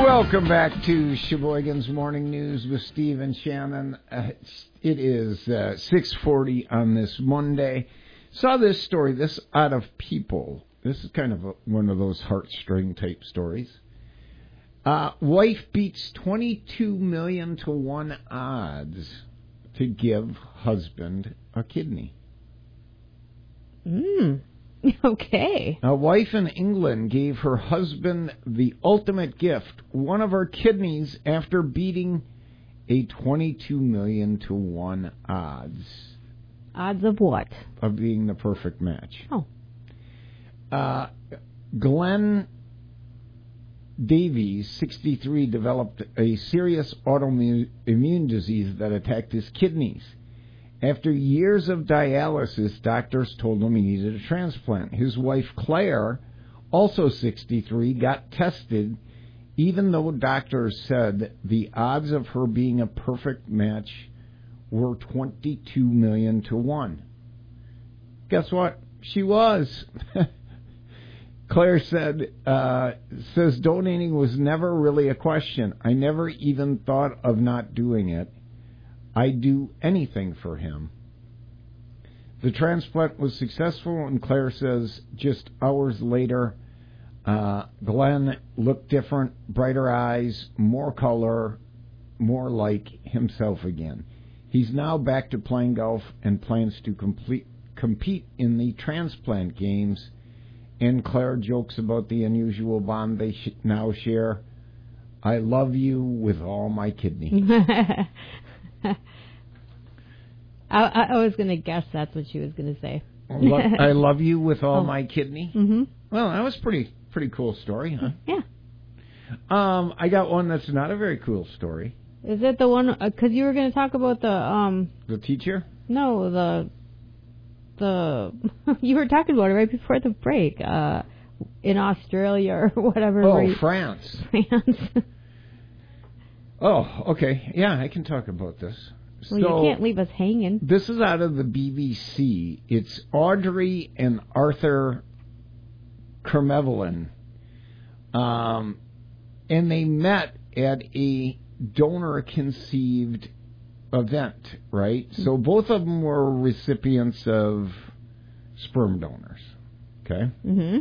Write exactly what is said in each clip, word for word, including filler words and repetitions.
Welcome back to Sheboygan's Morning News with Steve and Shannon. Uh, it is uh, six forty on this Monday. Saw this story, this out of People. This is kind of a, one of those heartstring type stories. Uh, wife beats twenty-two million to one odds to give husband a kidney. Hmm. Okay. A wife in England gave her husband the ultimate gift, one of her kidneys, after beating a twenty-two million to one odds. Odds of what? Of being the perfect match. Oh. Uh, Glenn Davies, sixty-three, developed a serious autoimmune disease that attacked his kidneys. After years of dialysis, doctors told him he needed a transplant. His wife, Claire, also sixty-three, got tested, even though doctors said the odds of her being a perfect match were twenty-two million to one. Guess what? She was. Claire said, uh, says donating was never really a question. I never even thought of not doing it. I'd do anything for him. The transplant was successful, and Claire says just hours later, uh, Glenn looked different, brighter eyes, more color, more like himself again. He's now back to playing golf and plans to complete, compete in the transplant games. And Claire jokes about the unusual bond they sh- now share. I love you with all my kidney. I, I was going to guess that's what she was going to say. Lo- I love you with all oh. my kidney. Mm-hmm. Well, that was pretty pretty cool story, huh? Yeah. Um, I got one that's not a very cool story. Is it the one? Because uh, you were going to talk about the um. The teacher? No, the the you were talking about it right before the break. Uh, in Australia or whatever. Oh, you, France. France. Oh, okay. Yeah, I can talk about this. Well, so, you can't leave us hanging. This is out of the B B C. It's Audrey and Arthur Kermevelin. Um, and they met at a donor-conceived event, right? Mm-hmm. So both of them were recipients of sperm donors, okay? Mm-hmm.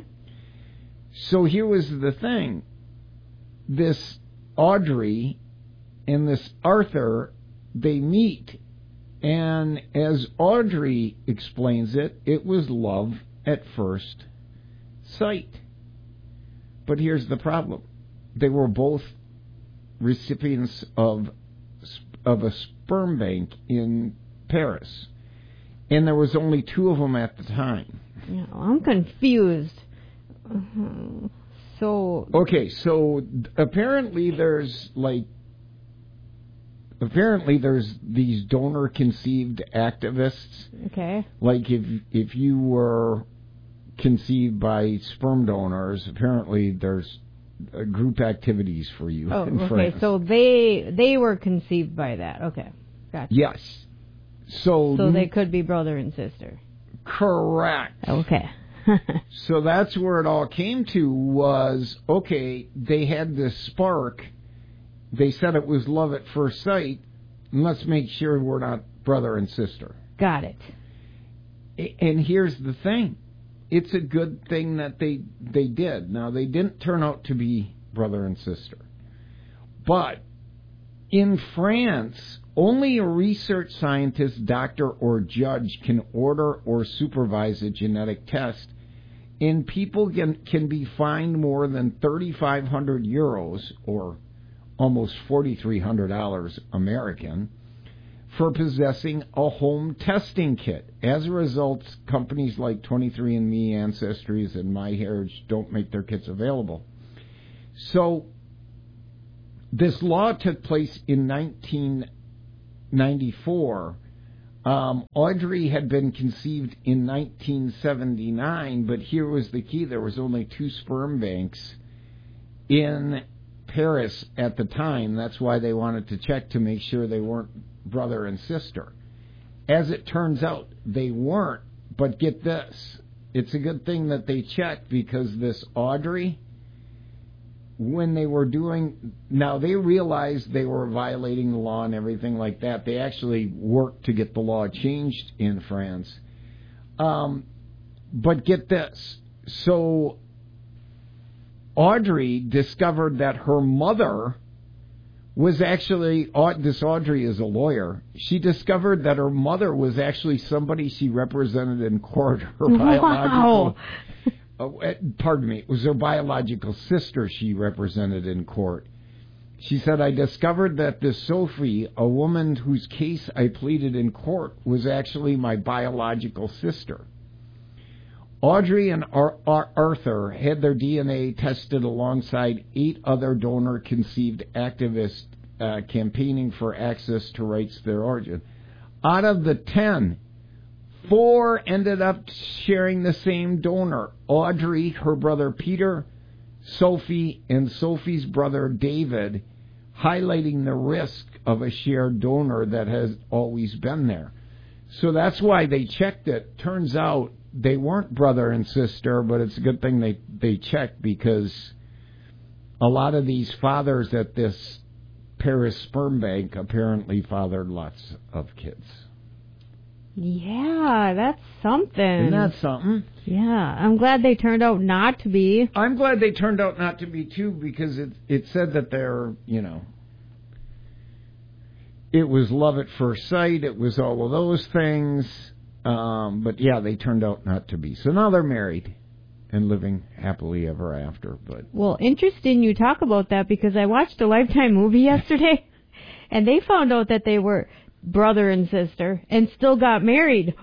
So here was the thing. This Audrey and this Arthur, they meet, and as Audrey explains it, it was love at first sight. But here's the problem. They were both recipients of of a sperm bank in Paris, and there was only two of them at the time. Yeah, I'm confused. Uh-huh. So... Okay, so apparently there's, like, Apparently, there's these donor-conceived activists. Okay. Like, if if you were conceived by sperm donors, apparently there's uh, group activities for you oh, in okay. France. So they they were conceived by that. Okay, gotcha. Yes. So so they could be brother and sister. Correct. Okay. So that's where it all came to was, okay, they had this spark. They said it was love at first sight, and let's make sure we're not brother and sister. Got it. And here's the thing. It's a good thing that they they did. Now, they didn't turn out to be brother and sister. But in France, only a research scientist, doctor, or judge can order or supervise a genetic test, and people can, can be fined more than thirty-five hundred euros, or almost forty-three hundred dollars American, for possessing a home testing kit. As a result, companies like twenty-three and me, Ancestries, and MyHeritage don't make their kits available. So this law took place in nineteen ninety-four. Um, Audrey had been conceived in nineteen seventy-nine, but here was the key. There was only two sperm banks in Paris at the time. That's why they wanted to check to make sure they weren't brother and sister. As it turns out, they weren't. But get this. It's a good thing that they checked, because this Audrey, when they were doing, now they realized they were violating the law and everything like that. They actually worked to get the law changed in France. Um, but get this. So Audrey discovered that her mother was actually, this Audrey is a lawyer. She discovered that her mother was actually somebody she represented in court. Her biological, wow. uh, pardon me, it was her biological sister she represented in court. She said, I discovered that this Sophie, a woman whose case I pleaded in court, was actually my biological sister. Audrey and Ar- Ar- Arthur had their D N A tested alongside eight other donor-conceived activists uh, campaigning for access to rights to their origin. Out of the ten, four ended up sharing the same donor. Audrey, her brother Peter, Sophie, and Sophie's brother David, highlighting the risk of a shared donor that has always been there. So that's why they checked it. Turns out they weren't brother and sister, but it's a good thing they, they checked, because a lot of these fathers at this Paris sperm bank apparently fathered lots of kids. Yeah, that's something. Isn't that something? Yeah, I'm glad they turned out not to be. I'm glad they turned out not to be, too, because it, it said that they're, you know, it was love at first sight, it was all of those things. Um, but yeah, they turned out not to be. So now they're married and living happily ever after. But well, interesting you talk about that, because I watched a Lifetime movie yesterday, and they found out that they were brother and sister and still got married.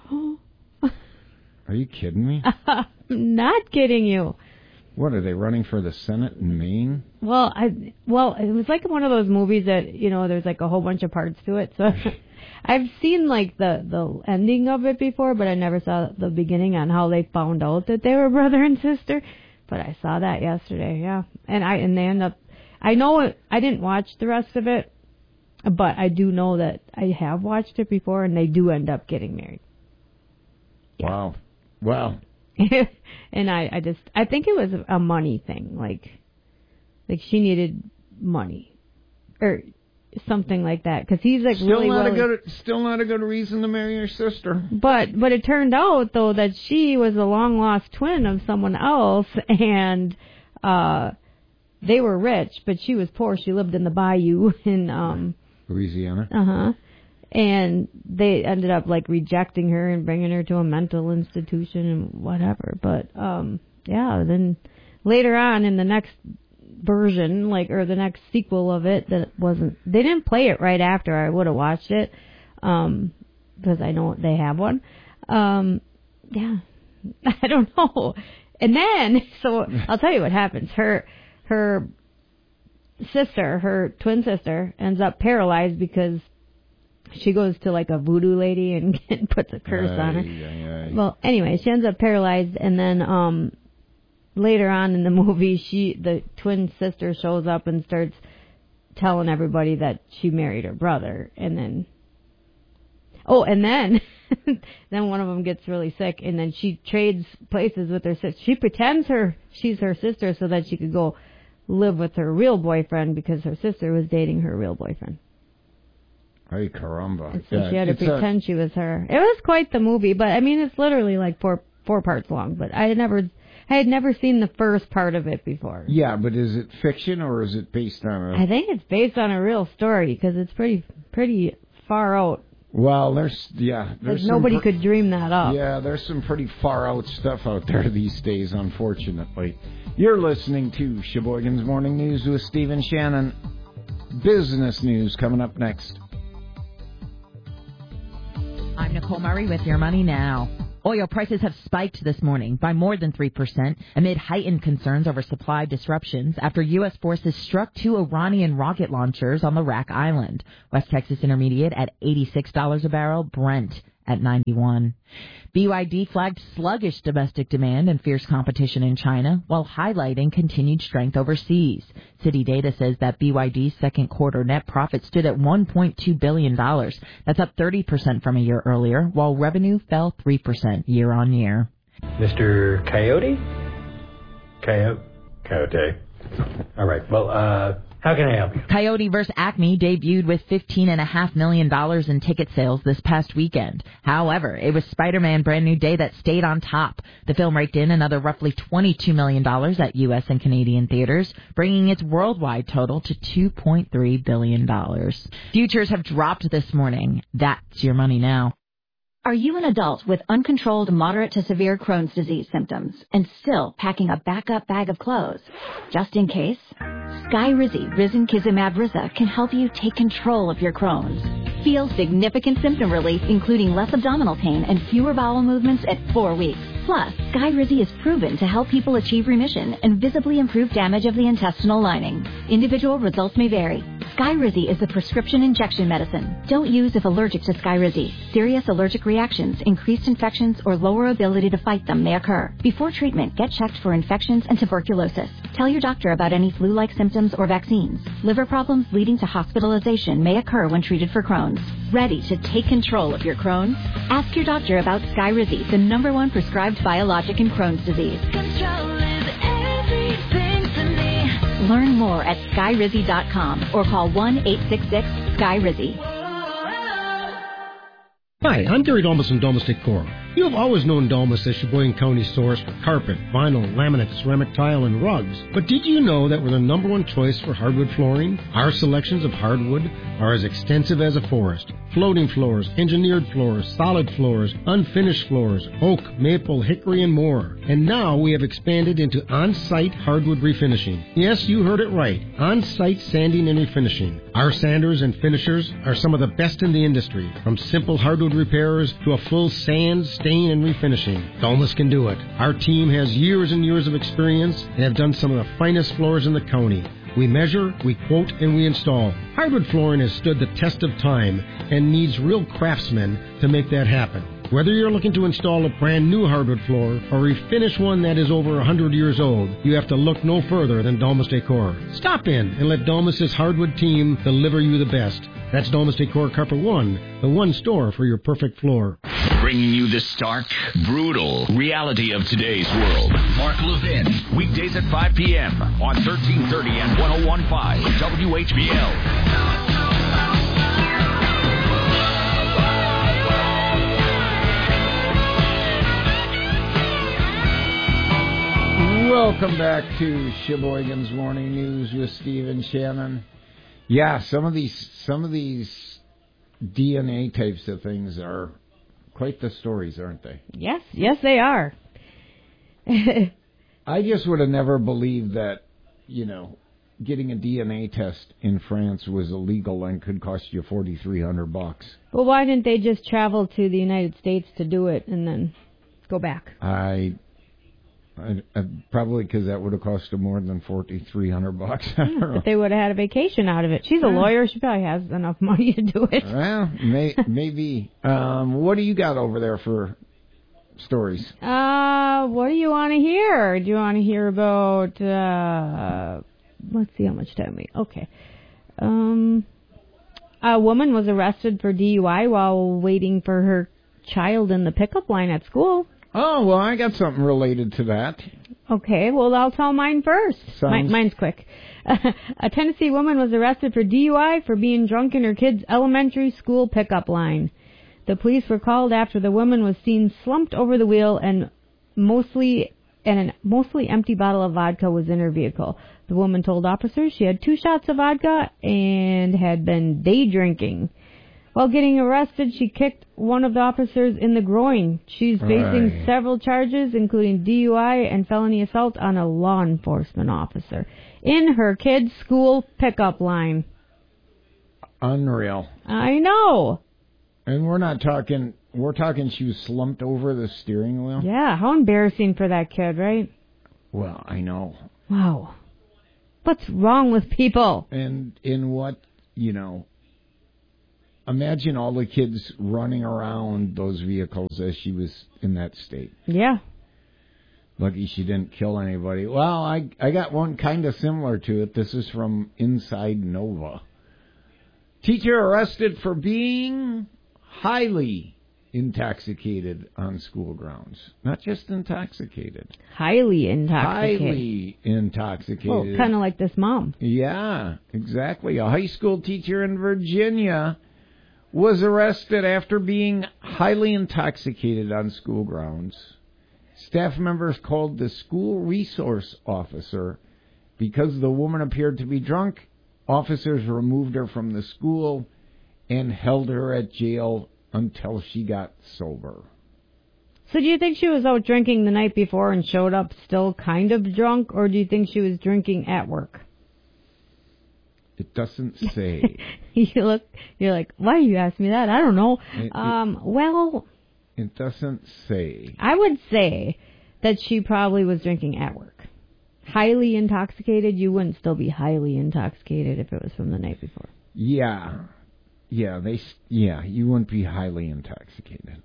Are you kidding me? I'm not kidding you. What, are they running for the Senate in Maine? Well, I well, it was like one of those movies that, you know, there's like a whole bunch of parts to it. So I've seen like the, the ending of it before, but I never saw the beginning on how they found out that they were brother and sister. But I saw that yesterday, yeah. And I and they end up, I know it, I didn't watch the rest of it, but I do know that I have watched it before, and they do end up getting married. Yeah. Wow. Wow. And I, I just, I think it was a money thing. Like, like she needed money. Or something like that, because he's like still really not well, a good, still not a good reason to marry your sister. But but it turned out though that she was a long lost twin of someone else, and uh, they were rich, but she was poor. She lived in the bayou in um, Louisiana. Uh huh. And they ended up like rejecting her and bringing her to a mental institution and whatever. But um, yeah, then later on in the next version, like, or the next sequel of it, that wasn't, they didn't play it right after I would have watched it, um, because I know they have one. Um, yeah, I don't know. And then, so I'll tell you what happens. Her, her sister, her twin sister, ends up paralyzed because she goes to like a voodoo lady and puts a curse aye, on her. Aye, aye. Well, anyway, she ends up paralyzed, and then, um, later on in the movie, she, the twin sister, shows up and starts telling everybody that she married her brother, and then, oh, and then, then one of them gets really sick, and then she trades places with her sister. She pretends her she's her sister so that she could go live with her real boyfriend, because her sister was dating her real boyfriend. Ay caramba! And so yeah, she had to pretend a... she was her. It was quite the movie, but I mean, it's literally like four four parts long. But I had never. I had never seen the first part of it before. Yeah, but is it fiction or is it based on a... I think it's based on a real story, because it's pretty pretty far out. Well, there's, yeah. There's nobody pre- could dream that up. Yeah, there's some pretty far out stuff out there these days, unfortunately. You're listening to Sheboygan's Morning News with Stephen Shannon. Business news coming up next. I'm Nicole Murray with Your Money Now. Oil prices have spiked this morning by more than three percent amid heightened concerns over supply disruptions after U S forces struck two Iranian rocket launchers on the Rak Island. West Texas Intermediate at eighty-six dollars a barrel, Brent at ninety-one. B Y D flagged sluggish domestic demand and fierce competition in China while highlighting continued strength overseas. City data says that B Y D's second quarter net profit stood at one point two billion dollars. That's up thirty percent from a year earlier, while revenue fell three percent year on year. Mister Coyote? Coyote? Coyote. All right. Well, uh, how can I help you? Coyote versus. Acme debuted with fifteen point five million dollars in ticket sales this past weekend. However, it was Spider-Man Brand New Day that stayed on top. The film raked in another roughly twenty-two million dollars at U S and Canadian theaters, bringing its worldwide total to two point three billion dollars. Futures have dropped this morning. That's your money now. Are you an adult with uncontrolled moderate to severe Crohn's disease symptoms and still packing a backup bag of clothes? Just in case? Skyrizi Risankizumab Riza can help you take control of your Crohn's. Feel significant symptom relief, including less abdominal pain and fewer bowel movements at four weeks. Plus, Skyrizi is proven to help people achieve remission and visibly improve damage of the intestinal lining. Individual results may vary. Skyrizi is a prescription injection medicine. Don't use if allergic to Skyrizi. Serious allergic reactions, increased infections, or lower ability to fight them may occur. Before treatment, get checked for infections and tuberculosis. Tell your doctor about any flu-like symptoms or vaccines. Liver problems leading to hospitalization may occur when treated for Crohn's. Ready to take control of your Crohn's? Ask your doctor about Skyrizi, the number one prescribed biologic in Crohn's disease. Control is everything to me. Learn more at skyrizi dot com or call one eight six six Sky Rizzy. Hi, I'm Gary Dolmas from Dolmas Decor. You have always known Dolmas as Sheboygan County's source for carpet, vinyl, laminate, ceramic tile, and rugs. But did you know that we're the number one choice for hardwood flooring? Our selections of hardwood are as extensive as a forest. Floating floors, engineered floors, solid floors, unfinished floors, oak, maple, hickory, and more. And now we have expanded into on-site hardwood refinishing. Yes, you heard it right. On-site sanding and refinishing. Our sanders and finishers are some of the best in the industry. From simple hardwood repairers to a full sand, stain, and refinishing. Dolmas can do it. Our team has years and years of experience and have done some of the finest floors in the county. We measure, we quote, and we install. Hardwood flooring has stood the test of time and needs real craftsmen to make that happen. Whether you're looking to install a brand new hardwood floor or refinish one that is over one hundred years old, you have to look no further than Dolmas Decor. Stop in and let Dolmas' hardwood team deliver you the best. That's Dolmas Decor Carpet One, the one store for your perfect floor. Bringing you the stark, brutal reality of today's world. Mark Levin, weekdays at five p.m. on thirteen thirty and one oh one point five W H B L. Welcome back to Sheboygan's Morning News with Steve and Shannon. Yeah, some of these some of these D N A types of things are quite the stories, aren't they? Yes, yes, they are. I just would have never believed that, you know, getting a D N A test in France was illegal and could cost you forty-three hundred bucks. Well, why didn't they just travel to the United States to do it and then go back? I... I, I, probably because that would have cost them more than forty-three hundred bucks. Yeah, but they would have had a vacation out of it. She's a yeah. lawyer. She probably has enough money to do it. Well, may, maybe. Um, what do you got over there for stories? Uh, what do you want to hear? Do you want to hear about, uh, let's see how much time we, okay. Um, a woman was arrested for D U I while waiting for her child in the pickup line at school. Oh, well, I got something related to that. Okay, well, I'll tell mine first. Sounds... Mi- mine's quick. A Tennessee woman was arrested for D U I for being drunk in her kid's elementary school pickup line. The police were called after the woman was seen slumped over the wheel and mostly and a mostly empty bottle of vodka was in her vehicle. The woman told officers she had two shots of vodka and had been day drinking. While getting arrested, she kicked one of the officers in the groin. She's facing right. several charges, including D U I and felony assault on a law enforcement officer in her kid's school pickup line. Unreal. I know. And we're not talking, we're talking she was slumped over the steering wheel? Yeah, how embarrassing for that kid, right? Well, I know. Wow. What's wrong with people? And in what, you know... Imagine all the kids running around those vehicles as she was in that state. Yeah. Lucky she didn't kill anybody. Well, I I got one kind of similar to it. This is from Inside Nova. Teacher arrested for being highly intoxicated on school grounds. Not just intoxicated. Highly intoxicated. Highly intoxicated. Well, kind of like this mom. Yeah, exactly. A high school teacher in Virginia was arrested after being highly intoxicated on school grounds. Staff members called the school resource officer because the woman appeared to be drunk. Officers removed her from the school and held her at jail until she got sober. So do you think she was out drinking the night before and showed up still kind of drunk, or do you think she was drinking at work? It doesn't say. you look, you're like, why you ask me that? I don't know. It, um, well, it doesn't say. I would say that she probably was drinking at work. Highly intoxicated, you wouldn't still be highly intoxicated if it was from the night before. Yeah. Yeah, they. Yeah, you wouldn't be highly intoxicated.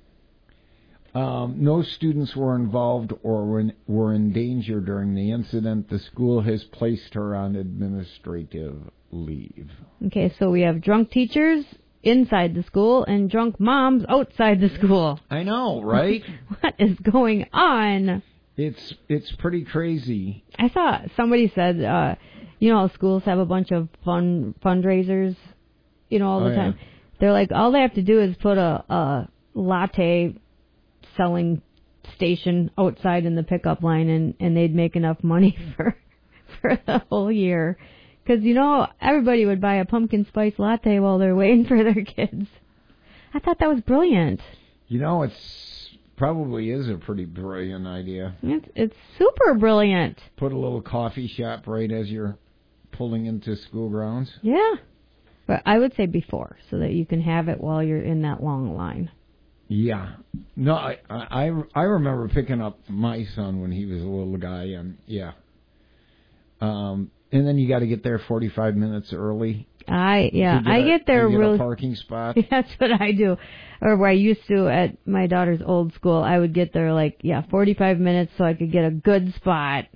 Um, no students were involved or were in, were in danger during the incident. The school has placed her on administrative leave. Okay, so we have drunk teachers inside the school and drunk moms outside the school. I know, right? What is going on? It's it's pretty crazy. I saw somebody said, uh, you know, schools have a bunch of fun fundraisers. You know, all the oh, time. Yeah. They're like, all they have to do is put a, a latte selling station outside in the pickup line, and, and they'd make enough money for for the whole year. Because, you know, everybody would buy a pumpkin spice latte while they're waiting for their kids. I thought that was brilliant. You know, it's probably is a pretty brilliant idea. It's, it's super brilliant. Put a little coffee shop right as you're pulling into school grounds. Yeah. But I would say before, so that you can have it while you're in that long line. Yeah. No, I I, I remember picking up my son when he was a little guy, and yeah. Um, and then you got to get there forty-five minutes early. I yeah, get I a, get there get really. A parking spot. That's what I do, or where I used to at my daughter's old school. I would get there like yeah, forty-five minutes so I could get a good spot,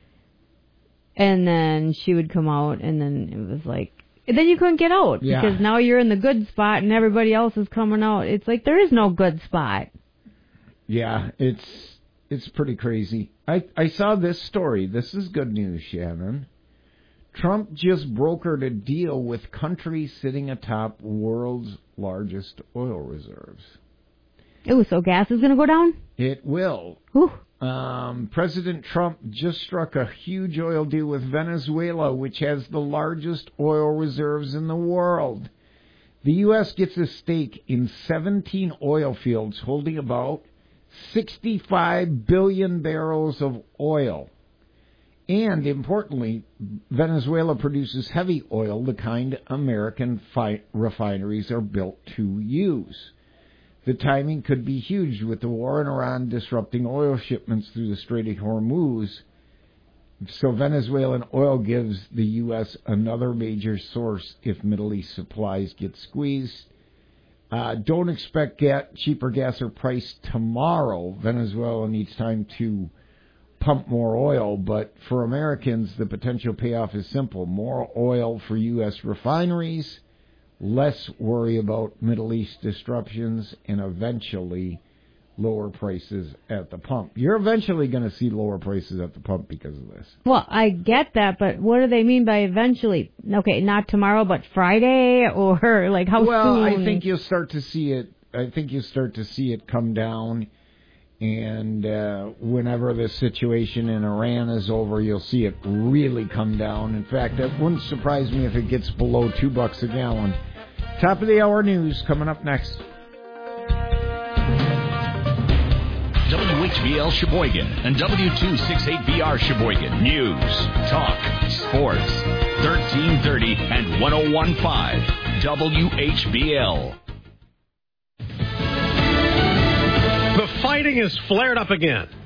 and then she would come out, and then it was like. Then you couldn't get out yeah. because now you're in the good spot and everybody else is coming out. It's like there is no good spot. Yeah, it's it's pretty crazy. I, I saw this story. This is good news, Shannon. Trump just brokered a deal with countries sitting atop world's largest oil reserves. Ooh, so gas is going to go down? It will. Ooh. Um, President Trump just struck a huge oil deal with Venezuela, which has the largest oil reserves in the world. The U S gets a stake in seventeen oil fields holding about sixty-five billion barrels of oil. And, importantly, Venezuela produces heavy oil, the kind American fi- refineries are built to use. The timing could be huge, with the war in Iran disrupting oil shipments through the Strait of Hormuz. So Venezuelan oil gives the U S another major source if Middle East supplies get squeezed. Uh, don't expect get cheaper gas or price tomorrow. Venezuela needs time to pump more oil, but for Americans, the potential payoff is simple. More oil for U S refineries, less worry about Middle East disruptions, and eventually lower prices at the pump. You're eventually going to see lower prices at the pump because of this. Well, I get that, but what do they mean by eventually? Okay, not tomorrow, but Friday, or like how well, soon? Well, I think you'll start to see it. I think you'll start to see it come down, and uh, whenever the situation in Iran is over, you'll see it really come down. In fact, it wouldn't surprise me if it gets below two bucks a gallon. Top of the hour news coming up next. W H B L Sheboygan and W two sixty-eight B R Sheboygan. News, talk, sports. thirteen thirty and one oh one point five W H B L. The fighting is flared up again.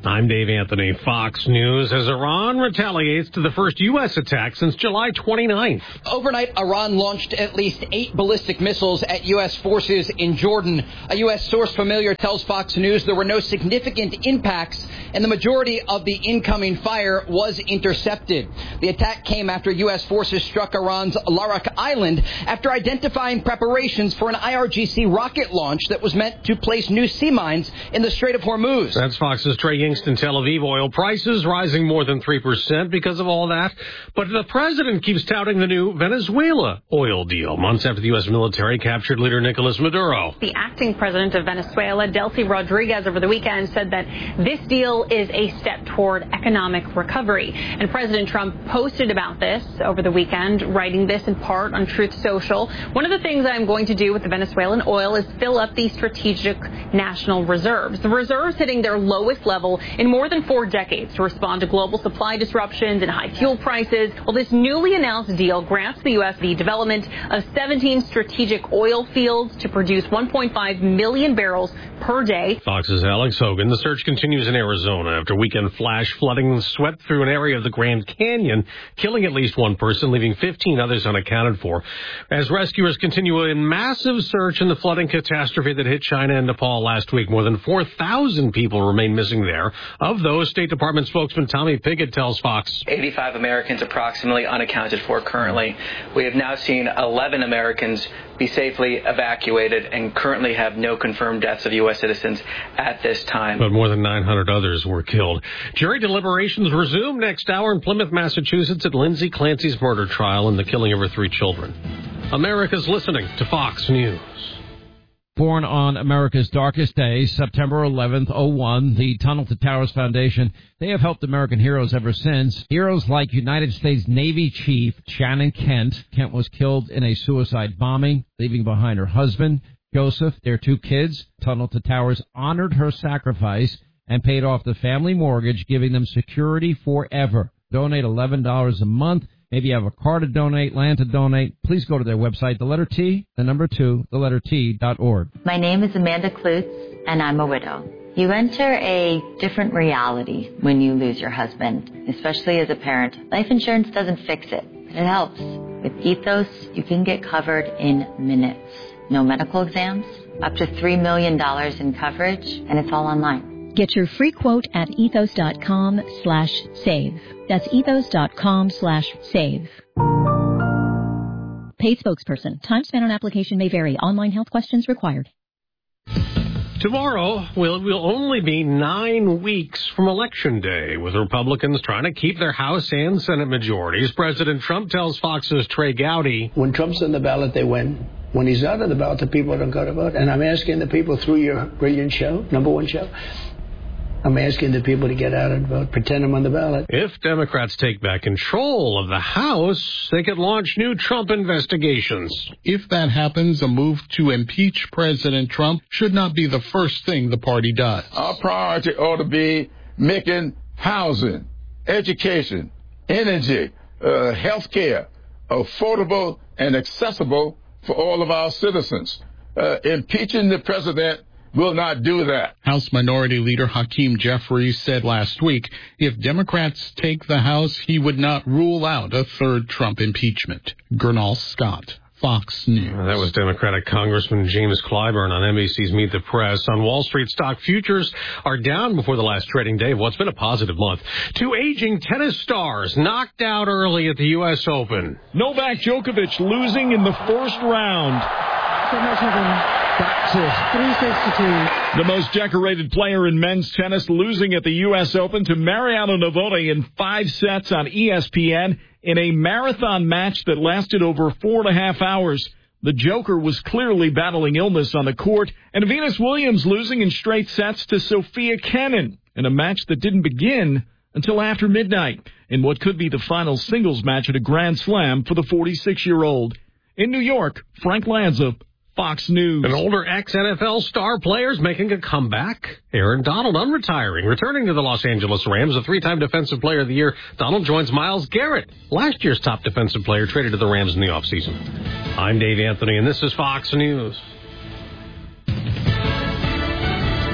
I'm Dave Anthony. Fox News as Iran retaliates to the first U S attack since July twenty-ninth. Overnight, Iran launched at least eight ballistic missiles at U S forces in Jordan. A U S source familiar tells Fox News there were no significant impacts, and the majority of the incoming fire was intercepted. The attack came after U S forces struck Iran's Larak Island after identifying preparations for an I R G C rocket launch that was meant to place new sea mines in the Strait of Hormuz. That's Fox's Trey Yingst in Tel Aviv. Oil prices rising more than three percent because of all that. But the president keeps touting the new Venezuela oil deal, months after the U S military captured leader Nicolas Maduro. The acting president of Venezuela, Delcy Rodriguez, over the weekend said that this deal is a step toward economic recovery. And President Trump posted about this over the weekend, writing this in part on Truth Social. One of the things I'm going to do with the Venezuelan oil is fill up the strategic national reserves. The reserves hitting their lowest level in more than four decades to respond to global supply disruptions and high fuel prices. Well, this newly announced deal grants the U S the development of seventeen strategic oil fields to produce one point five million barrels per day. Fox's Alex Hogan. The search continues in Arizona after weekend flash flooding swept through an area of the Grand Canyon, killing at least one person, leaving fifteen others unaccounted for. As rescuers continue a massive search in the flooding catastrophe that hit China and Nepal last week, more than four thousand people remain missing there. Of those, State Department spokesman Tommy Pigott tells Fox eighty-five Americans approximately unaccounted for currently. We have now seen eleven Americans be safely evacuated and currently have no confirmed deaths of U S citizens at this time. But more than nine hundred others were killed. Jury deliberations resume next hour in Plymouth, Massachusetts at Lindsay Clancy's murder trial and the killing of her three children. America's listening to Fox News. Born on America's darkest day, September eleventh, oh one, the Tunnel to Towers Foundation, they have helped American heroes ever since. Heroes like United States Navy Chief Shannon Kent. Kent was killed in a suicide bombing, leaving behind her husband, Joseph, their two kids. Tunnel to Towers honored her sacrifice and paid off the family mortgage, giving them security forever. Donate eleven dollars a month. Maybe you have a car to donate, land to donate. Please go to their website, the letter T, the number two, the letter T dot org. My name is Amanda Klutz, and I'm a widow. You enter a different reality when you lose your husband, especially as a parent. Life insurance doesn't fix it, but it helps. With Ethos, you can get covered in minutes. No medical exams, up to three million dollars in coverage, and it's all online. Get your free quote at ethos.com slash save. That's ethos.com slash save. Paid spokesperson. Time spent on application may vary. Online health questions required. Tomorrow will will only be nine weeks from Election Day, with Republicans trying to keep their House and Senate majorities. President Trump tells Fox's Trey Gowdy, when Trump's on the ballot, they win. When he's out on the ballot, the people don't go to vote. And I'm asking the people through your brilliant show, number one show, I'm asking the people to get out and vote, pretend I'm on the ballot. If Democrats take back control of the House, they could launch new Trump investigations. If that happens, a move to impeach President Trump should not be the first thing the party does. Our priority ought to be making housing, education, energy, uh, health care affordable and accessible for all of our citizens. Uh, impeaching the president will not do that. House Minority Leader Hakeem Jeffries said last week if Democrats take the House, he would not rule out a third Trump impeachment. Gernal Scott, Fox News. That was Democratic Congressman James Clyburn on N B C's Meet the Press. On Wall Street, stock futures are down before the last trading day of what's been a positive month. Two aging tennis stars knocked out early at the U S Open. Novak Djokovic losing in the first round. Back to three sixty-two. The most decorated player in men's tennis losing at the U S Open to Mariano Navone in five sets on E S P N in a marathon match that lasted over four and a half hours. The Joker was clearly battling illness on the court, and Venus Williams losing in straight sets to Sophia Kenin in a match that didn't begin until after midnight in what could be the final singles match at a Grand Slam for the forty-six-year-old. In New York, Frank Lanza, Fox News. An older ex-N F L star players making a comeback. Aaron Donald unretiring, returning to the Los Angeles Rams, a three-time Defensive Player of the Year. Donald joins Myles Garrett, last year's top defensive player, traded to the Rams in the offseason. I'm Dave Anthony, and this is Fox News.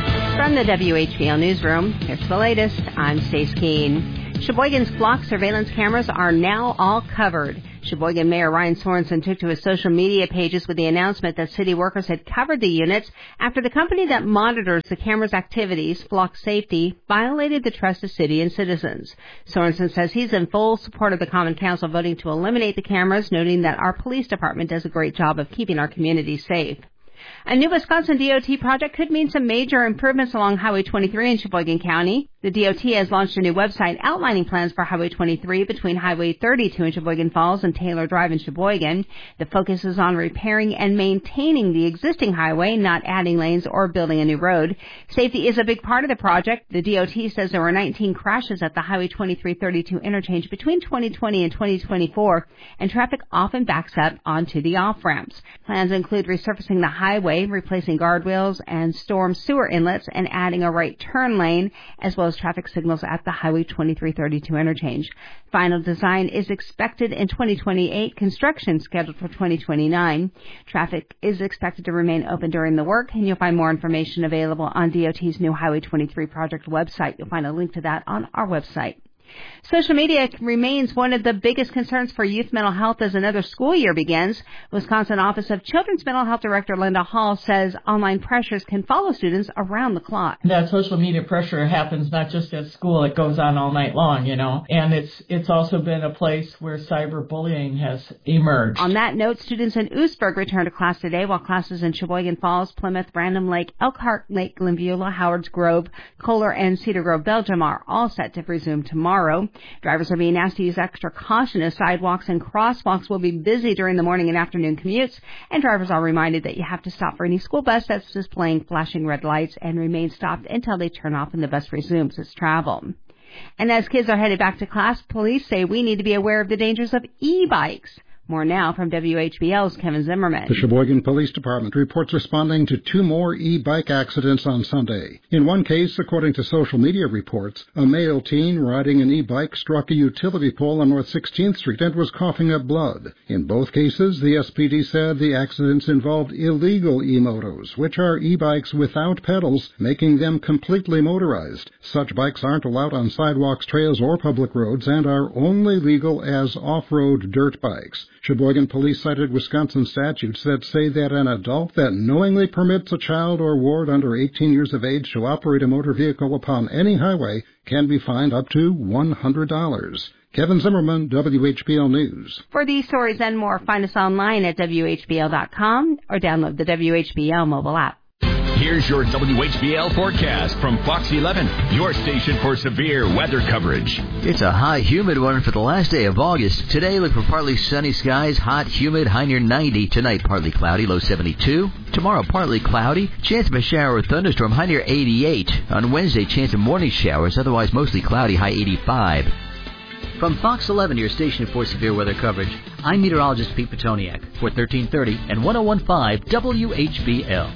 From the W H B L Newsroom, here's the latest. I'm Stace Keene. Sheboygan's flock surveillance cameras are now all covered. Sheboygan Mayor Ryan Sorensen took to his social media pages with the announcement that city workers had covered the units after the company that monitors the camera's activities, Flock Safety, violated the trust of city and citizens. Sorensen says he's in full support of the Common Council voting to eliminate the cameras, noting that our police department does a great job of keeping our community safe. A new Wisconsin D O T project could mean some major improvements along Highway twenty-three in Sheboygan County. The D O T has launched a new website outlining plans for Highway twenty-three between Highway thirty-two in Sheboygan Falls and Taylor Drive in Sheboygan. The focus is on repairing and maintaining the existing highway, not adding lanes or building a new road. Safety is a big part of the project. The D O T says there were nineteen crashes at the Highway twenty-three thirty-two interchange between twenty twenty and twenty twenty-four, and traffic often backs up onto the off-ramps. Plans include resurfacing the highway, replacing guardrails and storm sewer inlets, and adding a right turn lane, as well as traffic signals at the Highway twenty-three thirty-two interchange. Final design is expected in twenty twenty-eight, construction scheduled for twenty twenty-nine. Traffic is expected to remain open during the work, and you'll find more information available on D O T's new Highway twenty-three project website. You'll find a link to that on our website. Social media remains one of the biggest concerns for youth mental health as another school year begins. Wisconsin Office of Children's Mental Health Director Linda Hall says online pressures can follow students around the clock. That social media pressure happens not just at school, it goes on all night long, you know, and it's it's also been a place where cyberbullying has emerged. On that note, students in Oostburg return to class today, while classes in Sheboygan Falls, Plymouth, Random Lake, Elkhart Lake, Glenbeulah, Howards Grove, Kohler, and Cedar Grove, Belgium are all set to resume tomorrow. Drivers are being asked to use extra caution as sidewalks and crosswalks will be busy during the morning and afternoon commutes, and drivers are reminded that you have to stop for any school bus that's displaying flashing red lights and remain stopped until they turn off and the bus resumes its travel. And as kids are headed back to class, police say we need to be aware of the dangers of e-bikes. More now from W H B L's Kevin Zimmerman. The Sheboygan Police Department reports responding to two more e-bike accidents on Sunday. In one case, according to social media reports, a male teen riding an e-bike struck a utility pole on North sixteenth Street and was coughing up blood. In both cases, the S P D said the accidents involved illegal e-motos, which are e-bikes without pedals, making them completely motorized. Such bikes aren't allowed on sidewalks, trails, or public roads and are only legal as off-road dirt bikes. Sheboygan police cited Wisconsin statutes that say that an adult that knowingly permits a child or ward under eighteen years of age to operate a motor vehicle upon any highway can be fined up to one hundred dollars. Kevin Zimmerman, W H B L News. For these stories and more, find us online at W H B L dot com or download the W H B L mobile app. Here's your W H B L forecast from Fox eleven, your station for severe weather coverage. It's a high, humid one for the last day of August. Today, look for partly sunny skies, hot, humid, high near ninety. Tonight, partly cloudy, low seventy-two. Tomorrow, partly cloudy, chance of a shower or thunderstorm, high near eighty-eight. On Wednesday, chance of morning showers, otherwise mostly cloudy, high eighty-five. From Fox eleven, your station for severe weather coverage, I'm meteorologist Pete Petoniak for thirteen thirty and ten fifteen W H B L.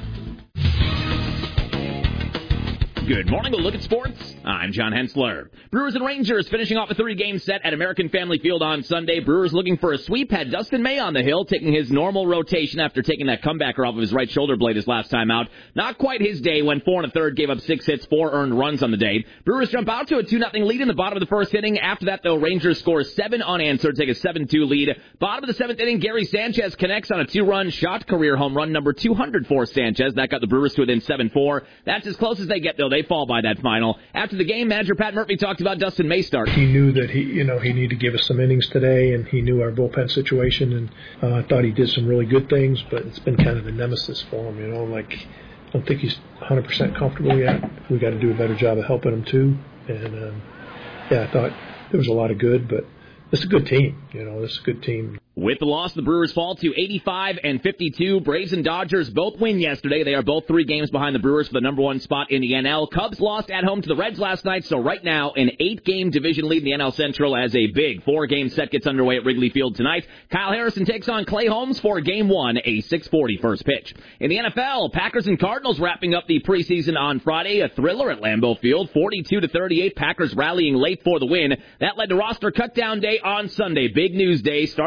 Good morning. We'll look at sports. I'm John Hensler. Brewers and Rangers finishing off a three-game set at American Family Field on Sunday. Brewers looking for a sweep. Had Dustin May on the hill, taking his normal rotation after taking that comebacker off of his right shoulder blade his last time out. Not quite his day when four and a third gave up six hits, four earned runs on the day. Brewers jump out to a two nothing lead in the bottom of the first inning. After that, though, Rangers score seven unanswered, take a seven two lead. Bottom of the seventh inning, Gary Sanchez connects on a two-run shot, career home run number two hundred for Sanchez. That got the Brewers to within seven four. That's as close as they get, though. They fall by that final. After the game, manager Pat Murphy talked about Dustin May's start. He knew that he, you know, he needed to give us some innings today, and he knew our bullpen situation, and uh, I thought he did some really good things, but it's been kind of a nemesis for him, you know, like I don't think he's one hundred percent comfortable yet. We got to do a better job of helping him too, and um, yeah, I thought there was a lot of good, but it's a good team, you know, it's a good team. With the loss, the Brewers fall to eighty-five and fifty-two. Braves and Dodgers both win yesterday. They are both three games behind the Brewers for the number one spot in the N L. Cubs lost at home to the Reds last night, so right now an eight-game division lead in the N L Central as a big four-game set gets underway at Wrigley Field tonight. Kyle Harrison takes on Clay Holmes for Game one, a six forty first pitch. In the N F L, Packers and Cardinals wrapping up the preseason on Friday. A thriller at Lambeau Field, forty-two to thirty-eight. Packers rallying late for the win. That led to roster cutdown day on Sunday. Big news day, starting first with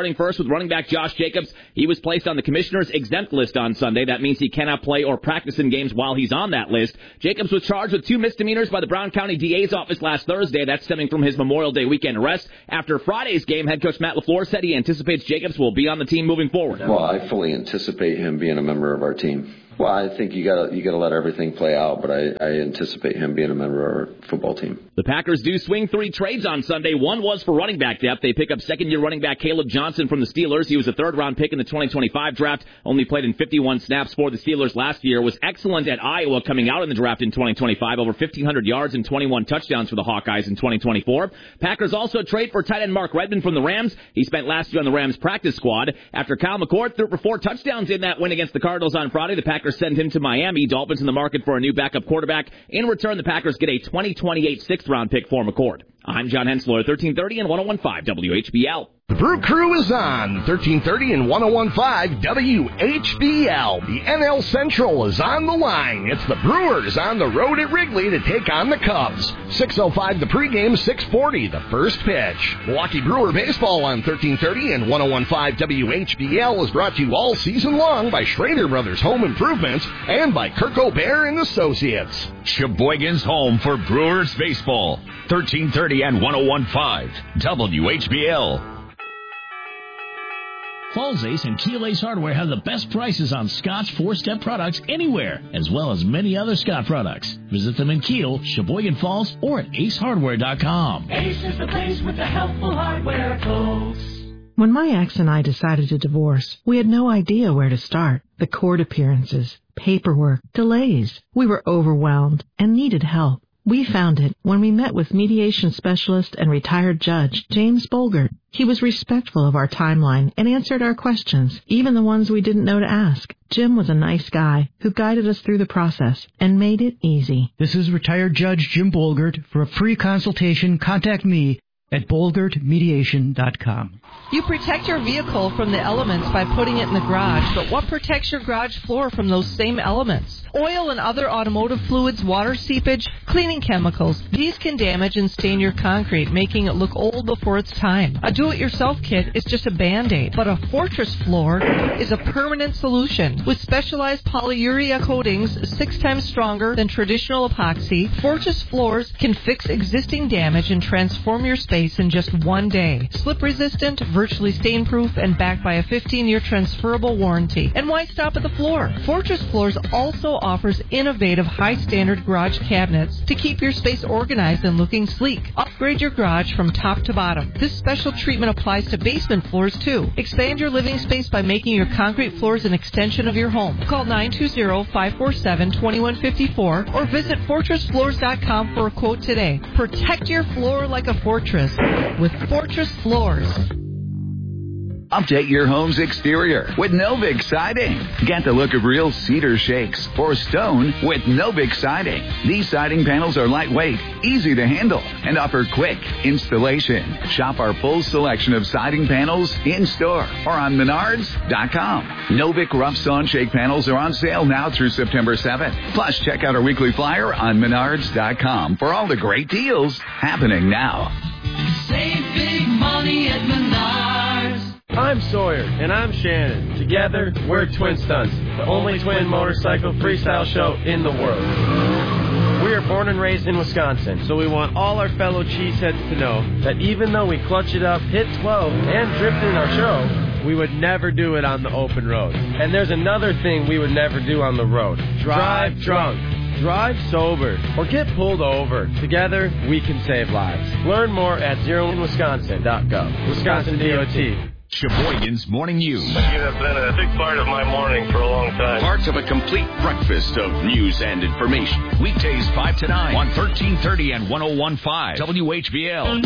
with running back Josh Jacobs. He was placed on the commissioner's exempt list on Sunday. That means he cannot play or practice in games while he's on that list. Jacobs was charged with two misdemeanors by the Brown County D A's office last Thursday. That's stemming from his Memorial Day weekend arrest. After Friday's game, head coach Matt LaFleur said he anticipates Jacobs will be on the team moving forward. Well, I fully anticipate him being a member of our team. Well, I think you got you got to let everything play out, but I, I anticipate him being a member of our football team. The Packers do swing three trades on Sunday. One was for running back depth. They pick up second-year running back Caleb Johnson from the Steelers. He was a third-round pick in the twenty twenty-five draft. Only played in fifty-one snaps for the Steelers last year. Was excellent at Iowa coming out in the draft in twenty twenty-five. Over fifteen hundred yards and twenty-one touchdowns for the Hawkeyes in twenty twenty-four. Packers also trade for tight end Mark Redmond from the Rams. He spent last year on the Rams practice squad. After Kyle McCord threw for four touchdowns in that win against the Cardinals on Friday, the Packers send him to Miami. Dolphins in the market for a new backup quarterback. In return, the Packers get a twenty twenty-eight sixth-round pick for McCord. I'm John Hensler, thirteen thirty and ten fifteen W H B L. The Brew Crew is on thirteen thirty and ten fifteen W H B L. The N L Central is on the line. It's the Brewers on the road at Wrigley to take on the Cubs. six oh five the pregame, six forty the first pitch. Milwaukee Brewer Baseball on thirteen thirty and ten fifteen W H B L is brought to you all season long by Schrader Brothers Home Improvements and by Kirk O'Bear and Associates. Sheboygan's home for Brewers Baseball. thirteen thirty and ten fifteen W H B L. Falls Ace and Keel Ace Hardware have the best prices on Scott's four-step products anywhere, as well as many other Scott products. Visit them in Keel, Sheboygan Falls, or at ace hardware dot com. Ace is the place with the helpful hardware, folks. When my ex and I decided to divorce, we had no idea where to start. The court appearances, paperwork, delays. We were overwhelmed and needed help. We found it when we met with mediation specialist and retired judge James Bolgert. He was respectful of our timeline and answered our questions, even the ones we didn't know to ask. Jim was a nice guy who guided us through the process and made it easy. This is retired Judge Jim Bolgert. For a free consultation, contact me at bolgert mediation dot com. You protect your vehicle from the elements by putting it in the garage, but what protects your garage floor from those same elements? Oil and other automotive fluids, water seepage, cleaning chemicals. These can damage and stain your concrete, making it look old before its time. A do-it-yourself kit is just a Band-Aid, but a Fortress floor is a permanent solution. With specialized polyurea coatings six times stronger than traditional epoxy, Fortress floors can fix existing damage and transform your space in just one day. Slip-resistant, virtually stain-proof, and backed by a fifteen-year transferable warranty. And why stop at the floor? Fortress Floors also offers innovative high-standard garage cabinets to keep your space organized and looking sleek. Upgrade your garage from top to bottom. This special treatment applies to basement floors, too. Expand your living space by making your concrete floors an extension of your home. Call nine two zero, five four seven, two one five four or visit fortress floors dot com for a quote today. Protect your floor like a fortress with Fortress Floors. Update your home's exterior with Novik Siding. Get the look of real cedar shakes or stone with Novik Siding. These siding panels are lightweight, easy to handle, and offer quick installation. Shop our full selection of siding panels in-store or on menards dot com. Novik Rough Sawn Shake panels are on sale now through September seventh. Plus, check out our weekly flyer on menards dot com for all the great deals happening now. Save big money at Menards. I'm Sawyer, and I'm Shannon. Together, we're Twin Stunts, the only twin motorcycle freestyle show in the world. We are born and raised in Wisconsin, so we want all our fellow cheeseheads to know that even though we clutch it up, hit twelve, and drift in our show, we would never do it on the open road. And there's another thing we would never do on the road. Drive drunk. Drive sober or get pulled over. Together, we can save lives. Learn more at zero in wisconsin dot gov. Wisconsin D O T. Sheboygan's Morning News. You have been a big part of my morning for a long time. Part of a complete breakfast of news and information. Weekdays five to nine on thirteen thirty and ten fifteen W H B L.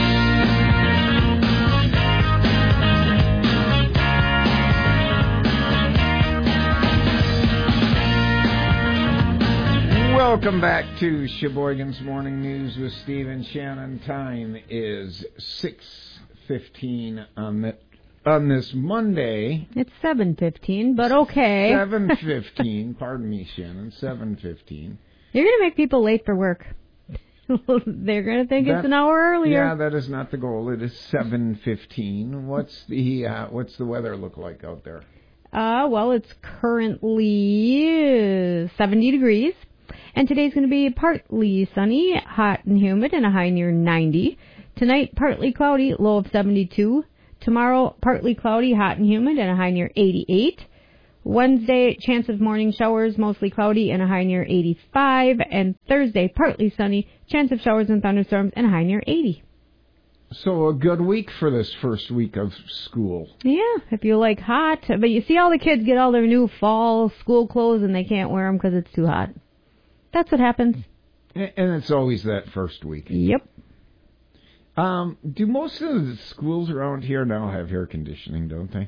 Welcome back to Sheboygan's Morning News with Steve and Shannon. Time is six fifteen on the on this Monday. It's seven fifteen, but okay. seven fifteen, pardon me, Shannon, seven fifteen. You're going to make people late for work. They're going to think That- it's an hour earlier. Yeah, that is not the goal. It is seven fifteen. What's the uh, what's the weather look like out there? Uh, well, it's currently uh, seventy degrees. And today's going to be partly sunny, hot and humid, and a high near ninety. Tonight, partly cloudy, low of seventy-two. Tomorrow, partly cloudy, hot and humid, and a high near eighty-eight. Wednesday, chance of morning showers, mostly cloudy, and a high near eighty-five. And Thursday, partly sunny, chance of showers and thunderstorms, and a high near eighty. So a good week for this first week of school. Yeah, if you like hot. But you see all the kids get all their new fall school clothes, and they can't wear them because it's too hot. That's what happens. And it's always that first week. Yep. Um, do most of the schools around here now have air conditioning, don't they?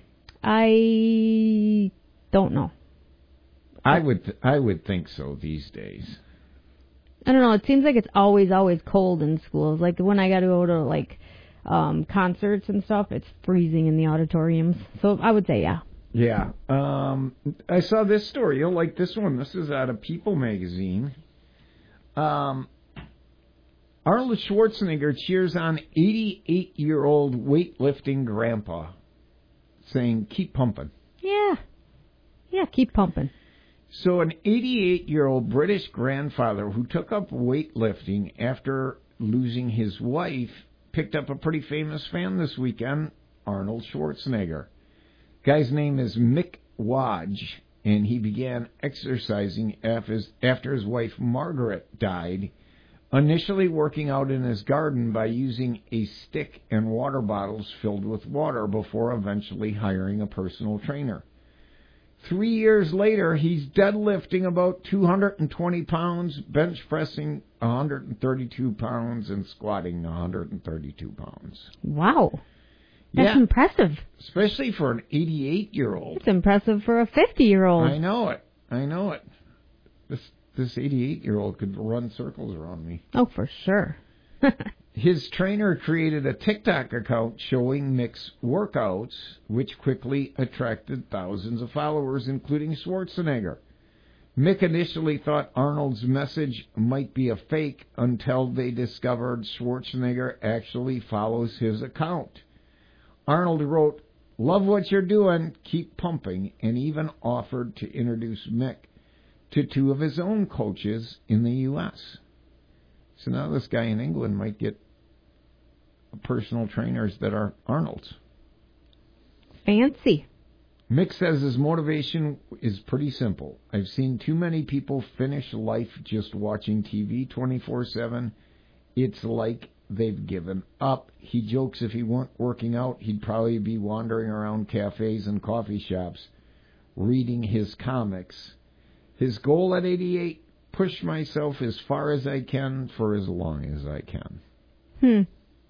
I don't know. I would th- I would think so these days. I don't know. It seems like it's always, always cold in schools. Like when I got to go to like um, concerts and stuff, it's freezing in the auditoriums. So I would say yeah. Yeah. Um, I saw this story. You'll like this one. This is out of People magazine. Um, Arnold Schwarzenegger cheers on eighty-eight-year-old weightlifting grandpa, saying, keep pumping. Yeah. Yeah, keep pumping. So an eighty-eight-year-old British grandfather who took up weightlifting after losing his wife picked up a pretty famous fan this weekend, Arnold Schwarzenegger. Guy's name is Mick Wadge, and he began exercising after his, after his wife Margaret died, initially working out in his garden by using a stick and water bottles filled with water before eventually hiring a personal trainer. Three years later, he's deadlifting about two hundred twenty pounds, bench pressing one hundred thirty-two pounds, and squatting one hundred thirty-two pounds. Wow. That's Yeah. impressive. Especially for an eighty-eight-year-old. It's impressive for a fifty-year-old. I know it. I know it. This this eighty-eight-year-old could run circles around me. Oh, for sure. His trainer created a TikTok account showing Mick's workouts, which quickly attracted thousands of followers, including Schwarzenegger. Mick initially thought Arnold's message might be a fake until they discovered Schwarzenegger actually follows his account. Arnold wrote, "Love what you're doing, keep pumping," and even offered to introduce Mick to two of his own coaches in the U S So now this guy in England might get personal trainers that are Arnold's. Fancy. Mick says his motivation is pretty simple. I've seen too many people finish life just watching T V twenty-four seven. It's like they've given up. He jokes if he weren't working out, he'd probably be wandering around cafes and coffee shops, reading his comics. His goal at eighty-eight, push myself as far as I can for as long as I can. Hmm.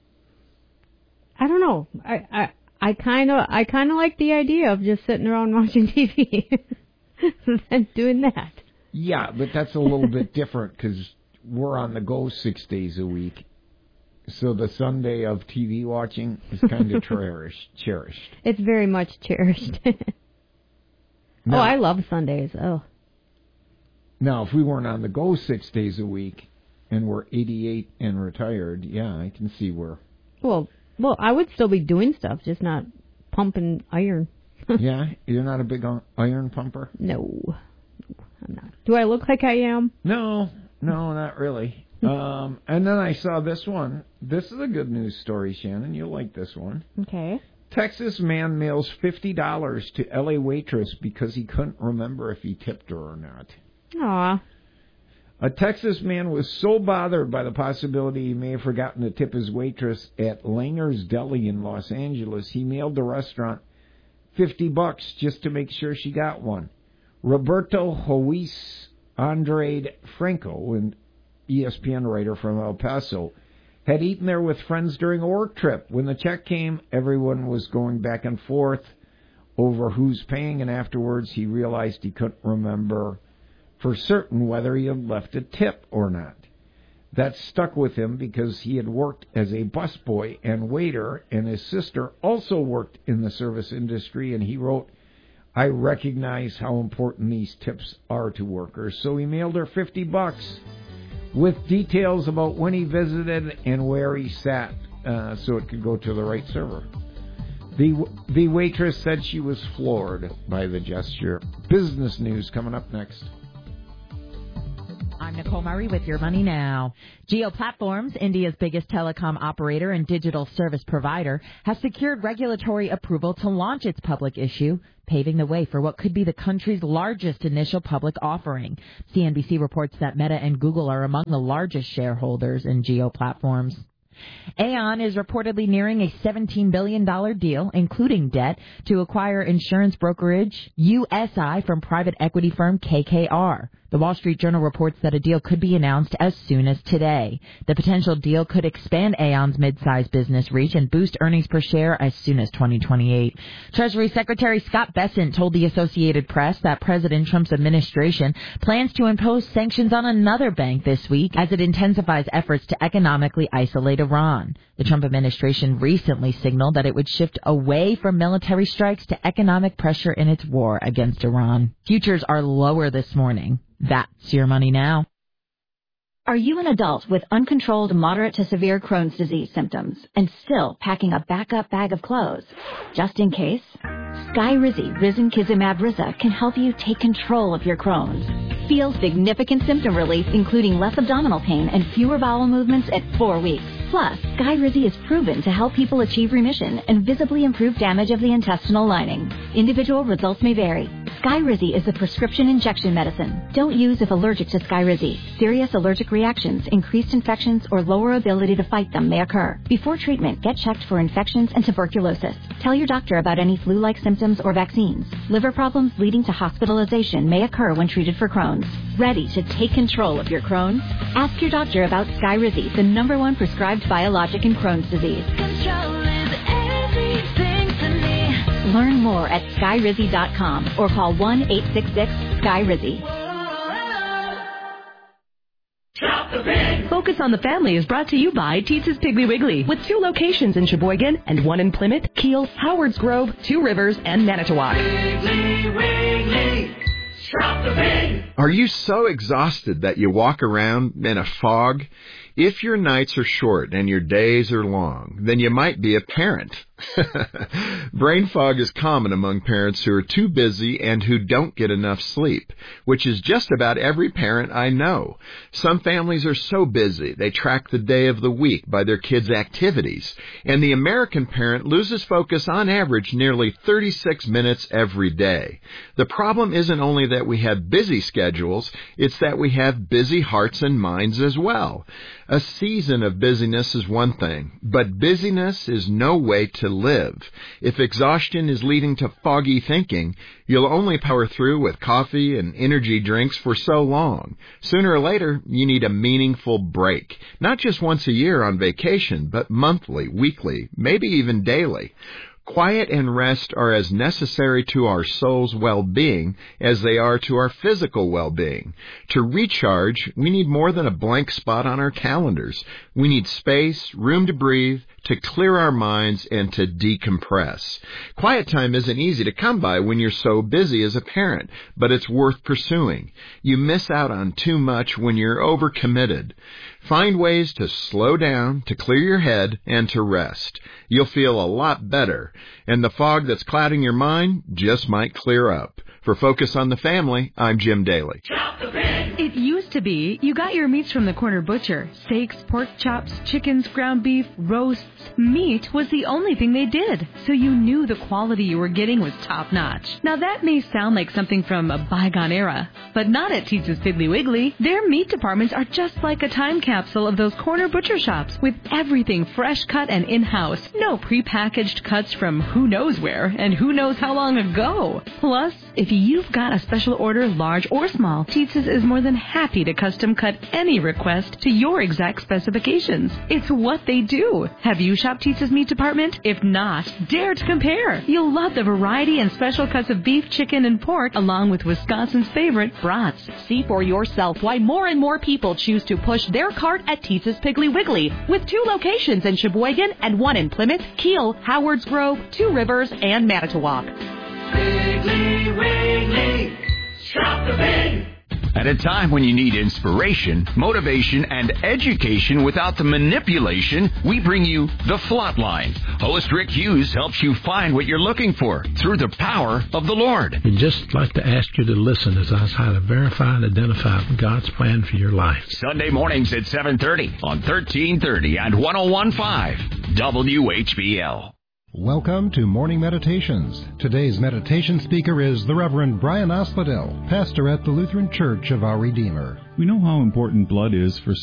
I don't know. I I I kind of I kind of like the idea of just sitting around watching T V and doing that. Yeah, but that's a little bit different because we're on the go six days a week. So the Sunday of T V watching is kind of cherished. cherished. It's very much cherished. Now, oh, I love Sundays. Oh. Now, if we weren't on the go six days a week and we're eighty-eight and retired, yeah, I can see where. Well, well, I would still be doing stuff, just not pumping iron. Yeah, you're not a big iron pumper? No, I'm not. Do I look like I am? No, no, not really. um, and then I saw this one. This is a good news story, Shannon. You'll like this one. Okay. Texas man mails fifty dollars to L A waitress because he couldn't remember if he tipped her or not. Aw. A Texas man was so bothered by the possibility he may have forgotten to tip his waitress at Langer's Deli in Los Angeles, he mailed the restaurant fifty bucks just to make sure she got one. Roberto Hois Andrade Franco, an E S P N writer from El Paso, had eaten there with friends during a work trip. When the check came, everyone was going back and forth over who's paying, and afterwards he realized he couldn't remember for certain whether he had left a tip or not. That stuck with him because he had worked as a busboy and waiter, and his sister also worked in the service industry, and he wrote, "I recognize how important these tips are to workers." So he mailed her fifty bucks. with details about when he visited and where he sat, uh, so it could go to the right server. The the waitress said she was floored by the gesture. Business news coming up next. I'm Nicole Murray with Your Money Now. Jio Platforms, India's biggest telecom operator and digital service provider, has secured regulatory approval to launch its public issue, paving the way for what could be the country's largest initial public offering. C N B C reports that Meta and Google are among the largest shareholders in Jio Platforms. Aon is reportedly nearing a seventeen billion dollars deal, including debt, to acquire insurance brokerage U S I from private equity firm K K R. The Wall Street Journal reports that a deal could be announced as soon as today. The potential deal could expand Aon's mid-sized business reach and boost earnings per share as soon as twenty twenty-eight. Treasury Secretary Scott Bessent told the Associated Press that President Trump's administration plans to impose sanctions on another bank this week as it intensifies efforts to economically isolate Iran. The Trump administration recently signaled that it would shift away from military strikes to economic pressure in its war against Iran. Futures are lower this morning. That's Your Money Now. Are you an adult with uncontrolled moderate to severe Crohn's disease symptoms and still packing a backup bag of clothes? Just in case, Skyrizi Risankizumab Riza can help you take control of your Crohn's. Feel significant symptom relief, including less abdominal pain and fewer bowel movements at four weeks. Plus, Skyrizi is proven to help people achieve remission and visibly improve damage of the intestinal lining. Individual results may vary. Skyrizi is a prescription injection medicine. Don't use if allergic to Skyrizi. Serious allergic reactions, increased infections, or lower ability to fight them may occur. Before treatment, get checked for infections and tuberculosis. Tell your doctor about any flu-like symptoms or vaccines. Liver problems leading to hospitalization may occur when treated for Crohn's. Ready to take control of your Crohn's? Ask your doctor about Skyrizi, the number one prescribed biologic in Crohn's disease. Control is everything to me. Learn more at skyrizi dot com or call one eight six six Skyrizi. Shop the pig. Focus on the Family is brought to you by Teetza's Piggly Wiggly, with two locations in Sheboygan and one in Plymouth, Kiel, Howards Grove, Two Rivers, and Manitowoc. Piggly Wiggly. Shop the pig. Are you so exhausted that you walk around in a fog? If your nights are short and your days are long, then you might be a parent. Brain fog is common among parents who are too busy and who don't get enough sleep, which is just about every parent I know. Some families are so busy they track the day of the week by their kids' activities, and the American parent loses focus on average nearly thirty-six minutes every day. The problem isn't only that we have busy schedules, it's that we have busy hearts and minds as well. A season of busyness is one thing, but busyness is no way to live. If exhaustion is leading to foggy thinking, you'll only power through with coffee and energy drinks for so long. Sooner or later, you need a meaningful break, not just once a year on vacation, but monthly, weekly, maybe even daily. Quiet and rest are as necessary to our soul's well-being as they are to our physical well-being. To recharge, we need more than a blank spot on our calendars. We need space, room to breathe, to clear our minds, and to decompress. Quiet time isn't easy to come by when you're so busy as a parent, but it's worth pursuing. You miss out on too much when you're overcommitted. Find ways to slow down, to clear your head, and to rest. You'll feel a lot better, and the fog that's clouding your mind just might clear up. For Focus on the Family, I'm Jim Daly. It used to be you got your meats from the corner butcher. Steaks, pork chops, chickens, ground beef, roasts. Meat was the only thing they did, so you knew the quality you were getting was top-notch. Now that may sound like something from a bygone era, but not at Teetza's Piggly Wiggly. Their meat departments are just like a time capsule of those corner butcher shops, with everything fresh cut and in-house. No prepackaged cuts from who knows where and who knows how long ago. Plus, if you've got a special order, large or small, Teetza's is more than happy to custom cut any request to your exact specifications. It's what they do. Have you shopped Teetza's meat department? If not, dare to compare. You'll love the variety and special cuts of beef, chicken, and pork, along with Wisconsin's favorite brats. See for yourself why more and more people choose to push their cart at Teetza's Piggly Wiggly, with two locations in Sheboygan and one in Plymouth, Kiel, Howards Grove, Two Rivers, and Manitowoc. Piggly Wiggly. Shop the pig. At a time when you need inspiration, motivation, and education without the manipulation, we bring you The Flatline. Host Rick Hughes helps you find what you're looking for through the power of the Lord. We'd just like to ask you to listen as I try to verify and identify God's plan for your life. Sunday mornings at seven thirty on thirteen thirty and one oh one point five W H B L. Welcome to Morning Meditations. Today's meditation speaker is the Reverend Brian Osladell, pastor at the Lutheran Church of Our Redeemer. We know how important blood is for